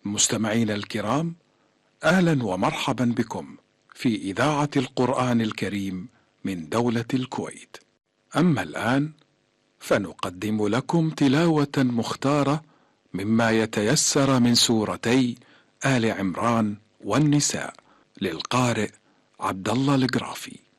مستمعينا الكرام، أهلا ومرحبا بكم في إذاعة القرآن الكريم من دولة الكويت. أما الآن فنقدم لكم تلاوة مختارة مما يتيسر من سورتي آل عمران والنساء للقارئ عبد الله القرافي.